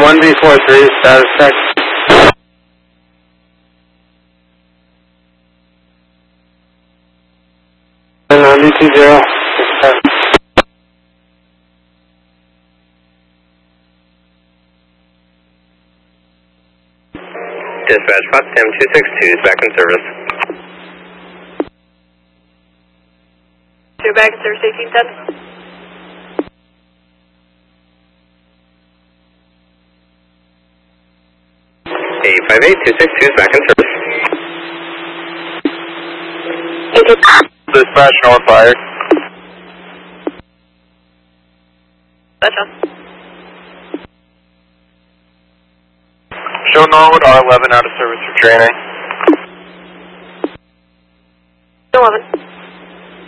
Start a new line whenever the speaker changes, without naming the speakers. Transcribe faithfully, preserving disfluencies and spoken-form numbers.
one B four three, status check. And uh, D T zero.
Dispatch, Potsdam two six two is back in service.
You're back in service, eighteen ten.
eight five eight, two six two is back in service.
Dispatch, north fire.
That's on.
Show Norwood R eleven out of service for training.